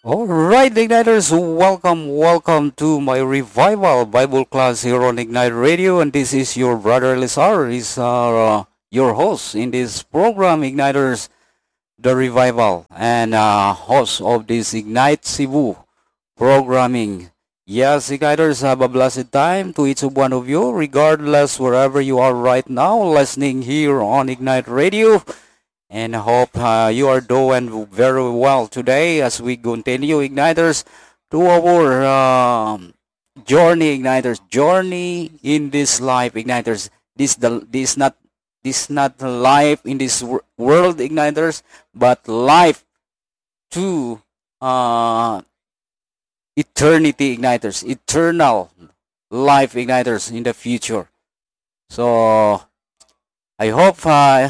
Alright, Igniters, welcome to my revival Bible class here on Ignite Radio, and this is your brother Elizar, is your host in this program, Igniters, the revival, and host of this Ignite Cebu programming. Yes, Igniters, have a blessed time to each one of you, regardless wherever you are right now, listening here on Ignite Radio. And I hope you are doing very well today as we continue, Igniters, to our journey in this life, Igniters. This not life in this world, Igniters, but life to uh, eternity, Igniters, eternal life, Igniters, in the future. So I hope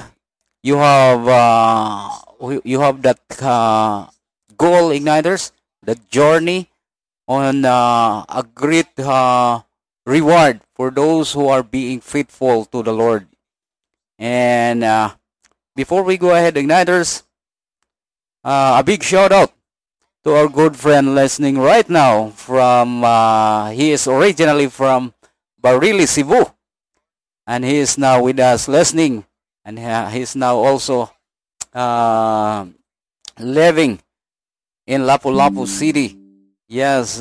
you have that goal, Igniters, that journey on a great reward for those who are being faithful to the Lord. And before we go ahead, Igniters, a big shout out to our good friend listening right now from he is originally from Barili, Cebu, and he is now with us listening, and he's now also uh, living in Lapu-Lapu City. Yes,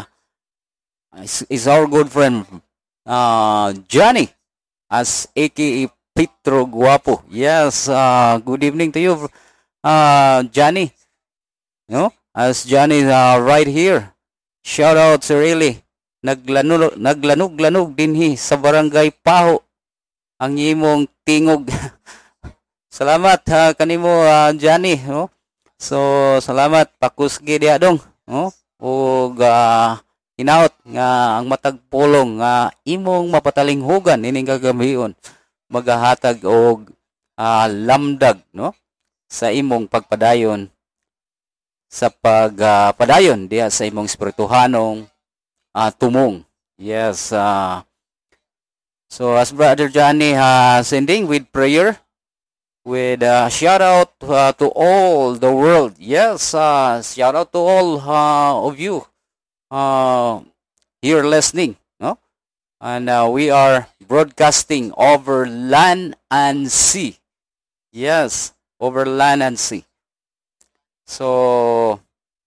is our good friend Johnny, as aka Petro Guapo. Yes, good evening to you, Johnny. As Johnny right here. Shout out si Riley. Naglanog-lanog dinhi sa barangay Paho ang imong tingog. Salamat kanimo Johnny, no? So salamat pakusgi diha dong, no? Ug hinaot nga ang matag pulong nga imong mapatalinghugan ining kagabion magahatag og lamdag, no? Sa imong pagpadayon sa pagpadayon diha sa imong espirituhanong tumong. Yes, so as Brother Johnny sending with prayer, with shout out to all the world. Yes, shout out to all of you here listening. No? And we are broadcasting over land and sea. Yes, over land and sea. So,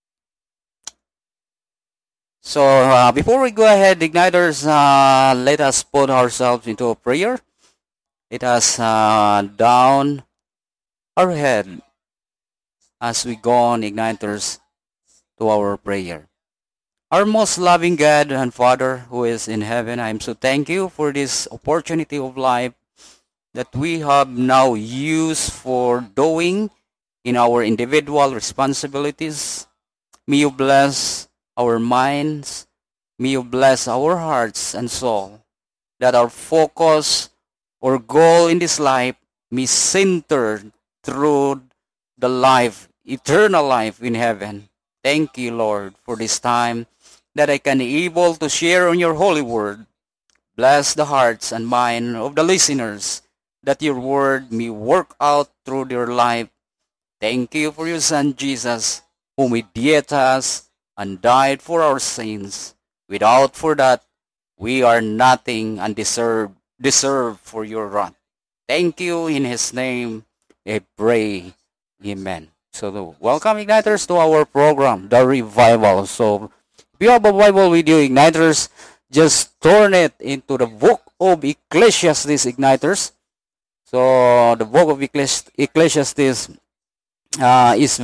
before we go ahead, Igniters, let us put ourselves into a prayer. Let us down our head as we go on, Igniters, to our prayer. Our most loving God and Father who is in heaven, I am so thank you for this opportunity of life that we have now used for doing in our individual responsibilities. May you bless our minds. May you bless our hearts and soul. That our focus or goal in this life may center through the life, eternal life in heaven. Thank you, Lord, for this time that I can able to share on your holy word. Bless the hearts and mind of the listeners that your word may work out through their life. Thank you for your son Jesus, who mediated us and died for our sins. Without for that, we are nothing and deserve for your wrath. Thank you in his name. I pray. Amen. So welcome, Igniters, to our program, The Revival. So if you have a Bible with you, Igniters, just turn it into the book of Ecclesiastes, Igniters. So the book of Ecclesiastes is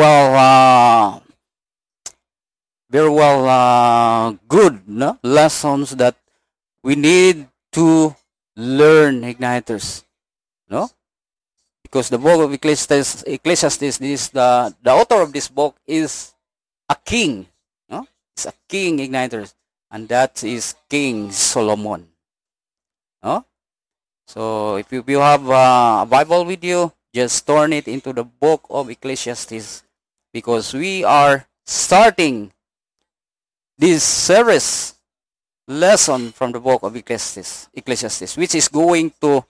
very well good, no? Lessons that we need to learn, Igniters, no? Because the book of Ecclesiastes, this the author of this book is a king, no? It's a king, Igniters, and that is King Solomon, no? So if you have a Bible with you, just turn it into the book of Ecclesiastes, because we are starting this series lesson from the book of Ecclesiastes, which is going to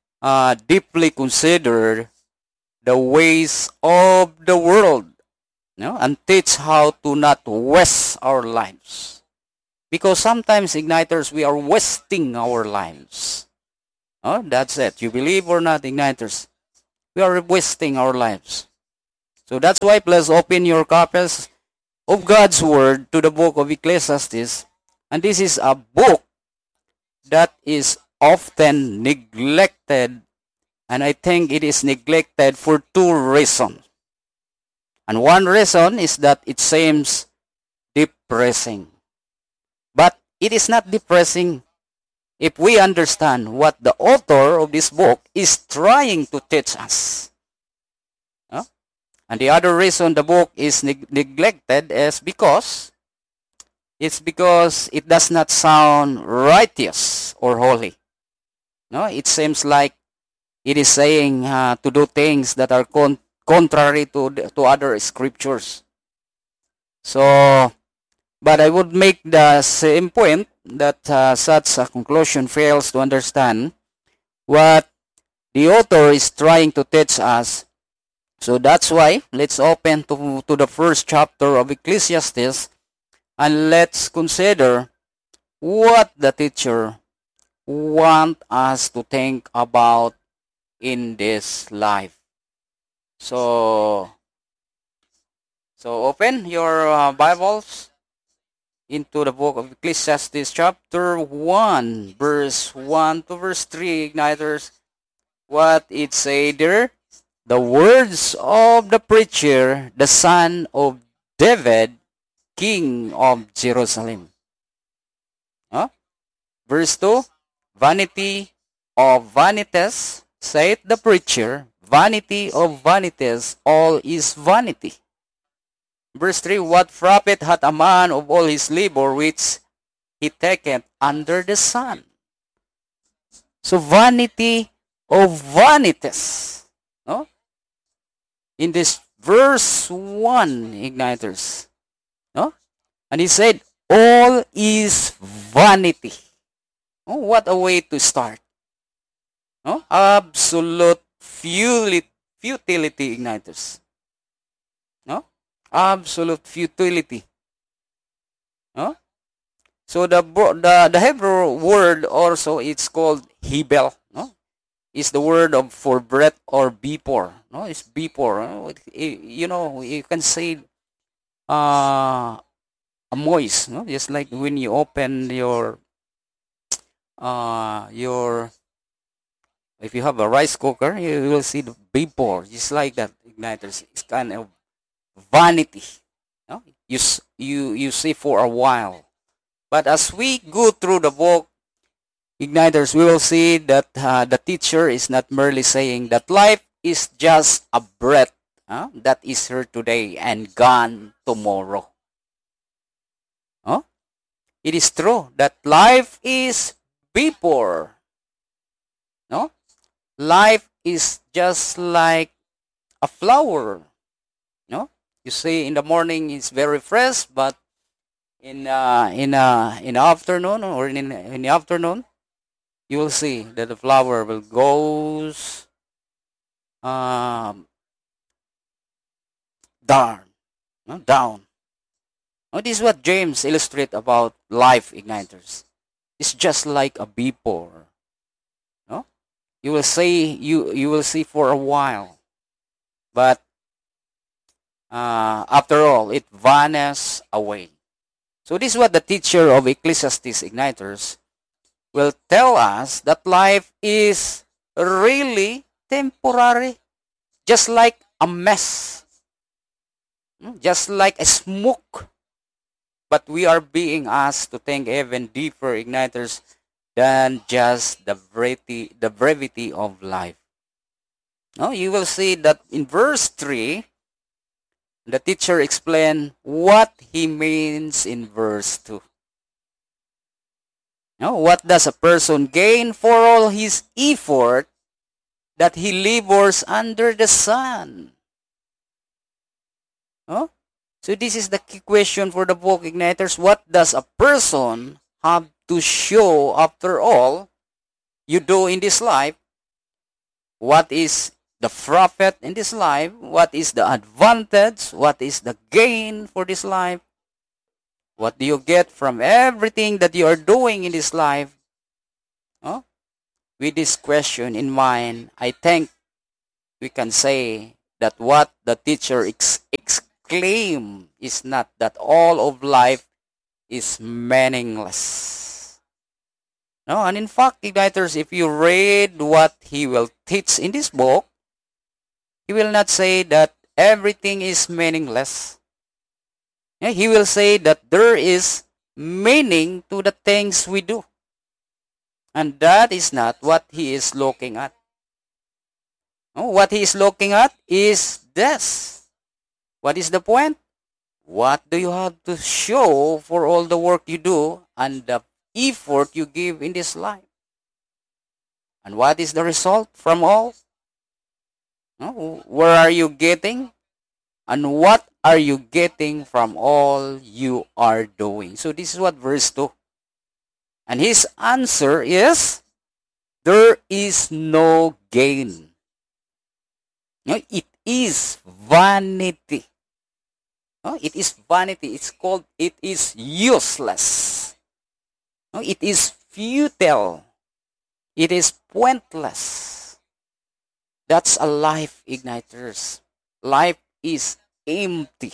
deeply consider the ways of the world, no, and teach how to not waste our lives. Because sometimes, igniters, we are wasting our lives. Oh, that's it. You believe or not, igniters, we are wasting our lives. So that's why please open your copies of God's Word to the book of Ecclesiastes. And this is a book that is often neglected, and I think it is neglected for two reasons. And one reason is that it seems depressing. But it is not depressing if we understand what the author of this book is trying to teach us. Huh? And the other reason the book is neglected is because it does not sound righteous or holy. No, it seems like it is saying to do things that are contrary to other scriptures. So, but I would make the same point that such a conclusion fails to understand what the author is trying to teach us. So that's why let's open to the first chapter of Ecclesiastes, and let's consider what the teacher wants us to think about in this life. So open your Bibles into the book of Ecclesiastes chapter 1, verse 1 to verse 3, igniters. What it say there? The words of the preacher, the son of David, king of Jerusalem. Huh? Verse 2, vanity of vanities, saith the preacher, vanity of vanities, all is vanity. Verse 3, what profit hath a man of all his labor which he taketh under the sun? So vanity of vanities. No? In this verse 1, igniters. No? And he said, all is vanity. Oh, what a way to start. No? Absolute futility, igniters. No? Absolute futility. No? So the Hebrew word also, it's called hebel. No? Is the word for breath or before. No, it's before. You can say a moist. No, just like when you open your if you have a rice cooker, you will see the vapor, just like that, igniters. It's kind of vanity. No? You see for a while. But as we go through the book, igniters, we will see that the teacher is not merely saying that life is just a breath that is here today and gone tomorrow. It is true that life is vapor. No? Life is just like a flower. No? You see, in the morning it's very fresh, but in the afternoon or in the afternoon, you will see that the flower will goes down. No? Down. Now, this is what James illustrates about life, igniters. It's just like a vapor. No? You will see for a while, but after all, it vanishes away. So this is what the teacher of Ecclesiastes, igniters, will tell us, that life is really temporary, just like a mess, just like a smoke. But we are being asked to think even deeper, igniters, than just the brevity of life. Now, you will see that in verse 3, the teacher explained what he means in verse 2. Now, what does a person gain for all his effort that he labors under the sun? Oh? So this is the key question for the book, igniters. What does a person have to show after all you do in this life? What is the profit in this life? What is the advantage? What is the gain for this life? What do you get from everything that you are doing in this life? Oh, with this question in mind, I think we can say that what the teacher exclaimed is not that all of life is meaningless. No, and in fact, igniters, if you read what he will teach in this book, he will not say that everything is meaningless. He will say that there is meaning to the things we do. And that is not what he is looking at. What he is looking at is this. What is the point? What do you have to show for all the work you do and the effort you give in this life? And what is the result from all? Where are you getting? And what are you getting from all you are doing? So this is what verse 2. And his answer is, there is no gain. It is vanity. It is vanity. It's called, it is useless. It is futile. It is pointless. That's a life, igniters. Life is empty.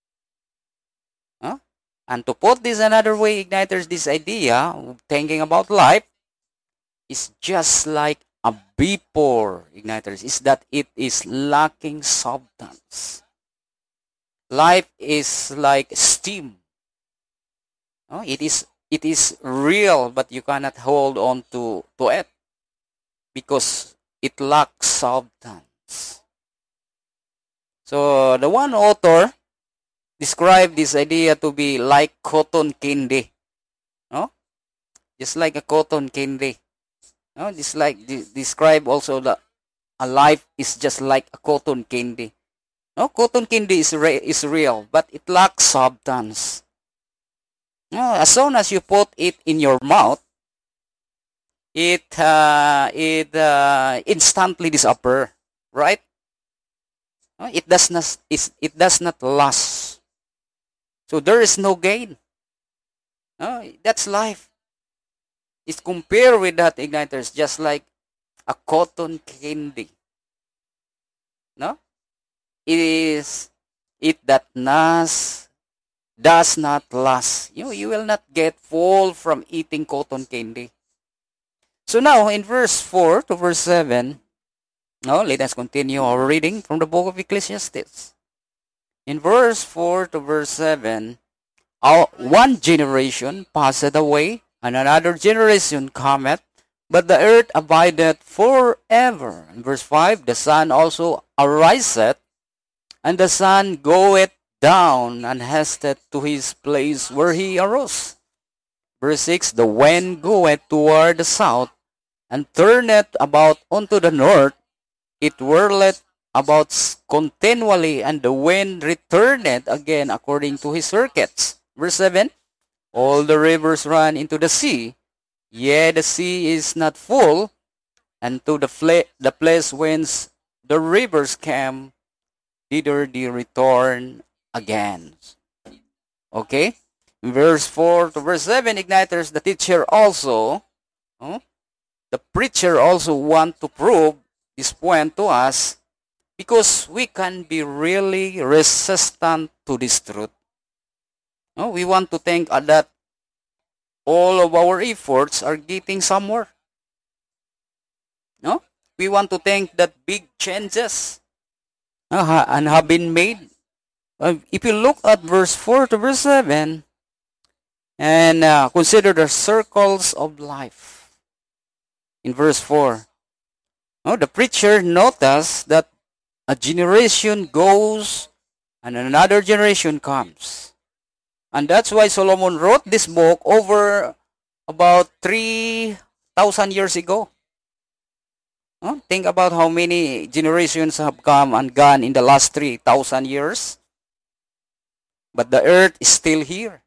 And to put this another way, igniters, this idea of thinking about life is just like a vapor, igniters, is that it is lacking substance. Life is like steam. It is real, but you cannot hold on to it because it lacks substance. So the one author described this idea to be like cotton candy. Just like a cotton candy. Just like describe also the a life is just like a cotton candy. Cotton candy is real, but it lacks substance. As soon as you put it in your mouth, it instantly disappear, right? It does not last. So there is no gain. That's life. It's compared with that, igniters, just like a cotton candy. It that does not last. You will not get full from eating cotton candy. So now in verse 4 to verse 7, let us continue our reading from the book of Ecclesiastes. In verse 4 to verse 7, one generation passeth away, and another generation cometh, but the earth abideth forever. In verse 5, the sun also ariseth, and the sun goeth down, and hasteth to his place where he arose. Verse 6, the wind goeth toward the south, and turneth about unto the north. It whirleth about continually, and the wind returneth again according to his circuits. Verse 7, all the rivers run into the sea, yea, the sea is not full, and to the place whence the rivers came, thither they return again. Okay? Verse 4 to verse 7, igniters, the teacher also, the preacher also want to prove this point to us because we can be really resistant to this truth. We want to think that all of our efforts are getting somewhere. We want to think that big changes and have been made. If you look at verse 4 to verse 7 and consider the circles of life. In verse 4, the preacher noticed that a generation goes and another generation comes. And that's why Solomon wrote this book over about 3,000 years ago. Think about how many generations have come and gone in the last 3,000 years. But the earth is still here.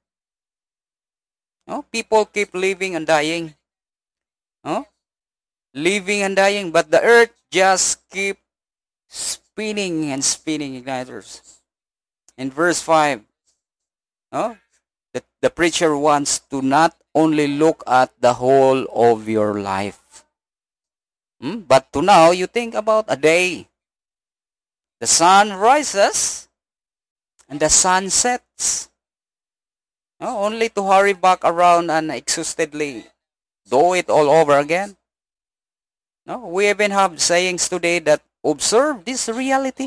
People keep living and dying. Living and dying, but the earth just keep spinning and spinning, igniters. In verse 5, no? The preacher wants to not only look at the whole of your life, but to now you think about a day. The sun rises and the sun sets. No? Only to hurry back around and exhaustedly do it all over again. No? We even have sayings today that observe this reality.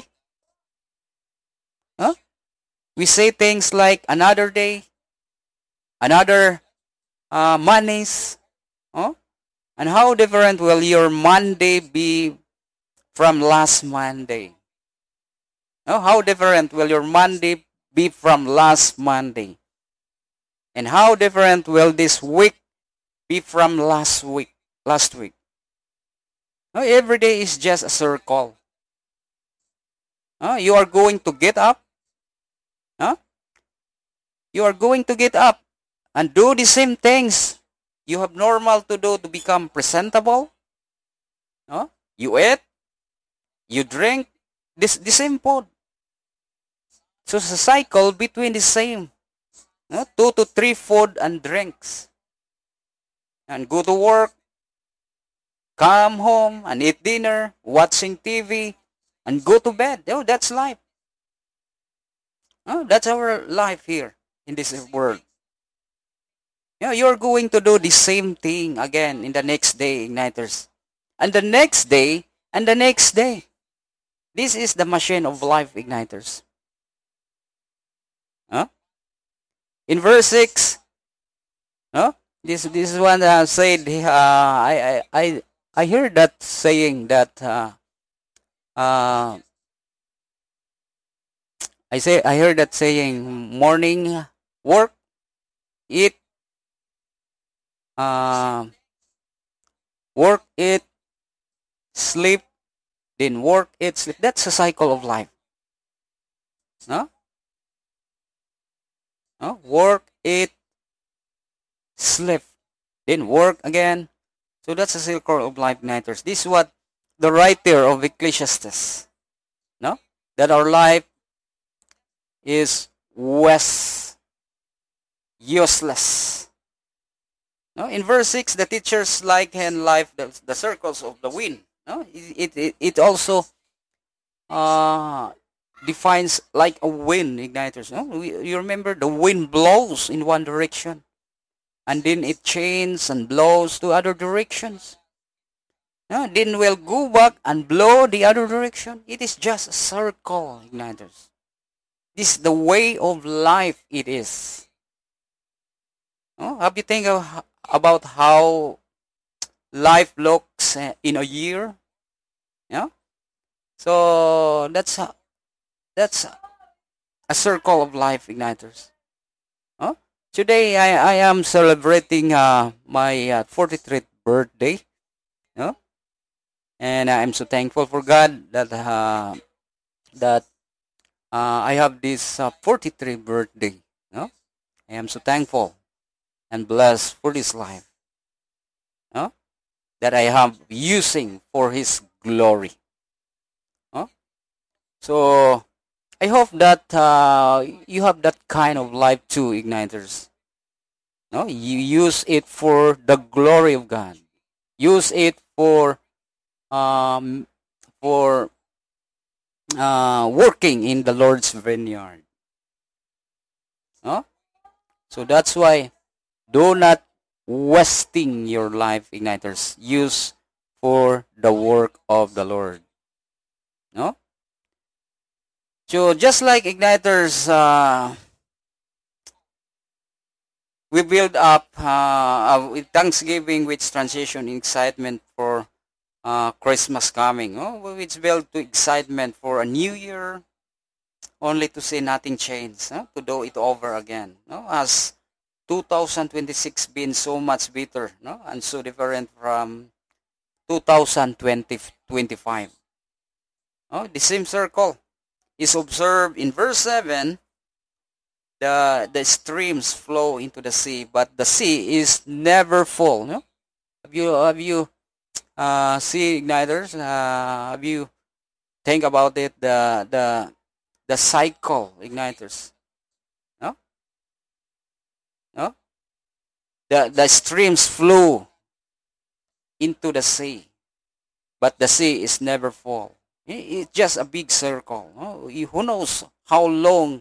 Huh? We say things like another day, another Mondays. Huh? And how different will your Monday be from last Monday? Oh, how different will your Monday be from last Monday? And how different will this week be from last week? Oh, every day is just a circle. You are going to get up. You are going to get up and do the same things you have normal to do to become presentable. You eat, you drink, the same food. So it's a cycle between the same 2 to 3 food and drinks. And go to work, come home and eat dinner, watching TV, and go to bed. Oh, that's life. That's our life here in this world. You're going to do the same thing again in the next day, igniters. And the next day, and the next day. This is the machine of life, igniters. In verse 6, this one said, I heard that saying that I heard that saying, morning work, eat, work, eat, sleep, then work, eat, sleep. That's a cycle of life. Work, eat, sleep, then work again. So that's a cycle of life, igniters. This is what the writer of Ecclesiastes, that our life is useless. In verse 6, the teachers liken life the circles of the wind. It also defines like a wind, igniters. You remember the wind blows in one direction and then it changes and blows to other directions. Then we'll go back and blow the other direction. It is just a circle, igniters. This is the way of life it is. Have you think about how life looks in a year? So that's a circle of life, igniters. Today I am celebrating my 43rd birthday. And I'm so thankful for God that I have this 43rd birthday. I am so thankful and blessed for this life that I have using for His glory. So I hope that you have that kind of life too, igniters. You use it for the glory of God. Use it for working in the Lord's vineyard. So that's why do not wasting your life, igniters. Use for the work of the Lord. So just like igniters, we build up with Thanksgiving, with transition, excitement for Christmas coming. It's built to excitement for a new year, only to see nothing change, to do it over again. As 2026 been so much better, and so different from 2025. The same circle is observed in verse 7. The streams flow into the sea, but the sea is never full. Have you see, igniters? Have you Think about it, the cycle igniters. No, no, the streams flow into the sea, but the sea is never full. It's just a big circle. No? Who knows how long